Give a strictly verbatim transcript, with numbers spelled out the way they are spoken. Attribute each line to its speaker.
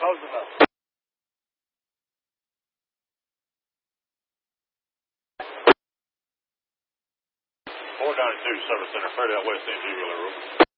Speaker 1: Close enough. four ninety-two Service Center, thirty out West N G, Wheeler Road.